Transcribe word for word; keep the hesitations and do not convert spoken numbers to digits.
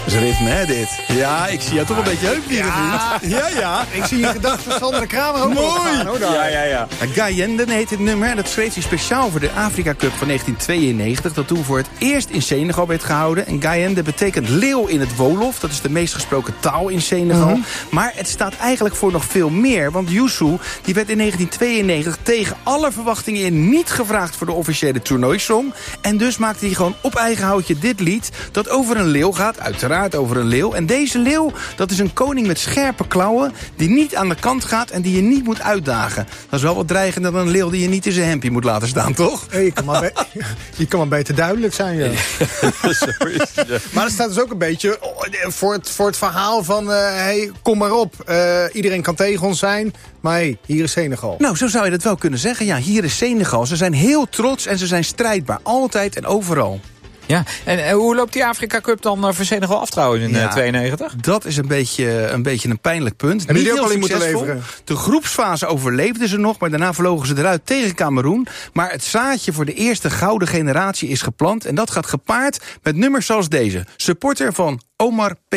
Dat is ritme, hè, dit? Ja, ik zie jou toch een beetje heupvliegen, Ja. vriend. Ja, ja. Ik zie je gedachten Sander de Kramer ook Mooi. gaan, hoor, daar. Ja, ja, ja. Guyenden heet het nummer. Dat schreef hij speciaal voor de Afrika Cup van negentien tweeënnegentig... dat toen voor het eerst in Senegal werd gehouden. En Guyende betekent leeuw in het Wolof. Dat is de meest gesproken taal in Senegal. Mm-hmm. Maar het staat eigenlijk voor nog veel meer. Want Youssou die werd in negentien tweeënnegentig tegen alle verwachtingen in niet gevraagd voor de officiële toernooisong. En dus maakte hij gewoon op eigen houtje dit lied dat over een leeuw gaat. Uiteraard over een leeuw. En deze leeuw, dat is een koning met scherpe klauwen die niet aan de kant gaat en die je niet moet uitdagen. Dat is wel wat dreigender dan een leeuw die je niet in zijn hempje moet laten staan, toch? Hey, je, kan maar be- je kan maar beter duidelijk zijn, ja. Maar er staat dus ook een beetje voor het, voor het verhaal van... Uh, hey, kom maar op, uh, iedereen kan tegen ons zijn, maar hey, hier is Senegal. Nou, zo zou je dat wel kunnen zeggen. Ja, hier is Senegal. Ze zijn heel trots en ze zijn strijdbaar. Altijd en overal. Ja, en, en hoe loopt die Afrika Cup dan uh, voor Senegal af trouwens in ja, tweeënnegentig? Dat is een beetje, een beetje een pijnlijk punt. En die ook al in moeten leveren. De groepsfase overleefden ze nog, maar daarna vlogen ze eruit tegen Kameroen. Maar het zaadje voor de eerste gouden generatie is geplant. En dat gaat gepaard met nummers zoals deze. Supporter van Omar P.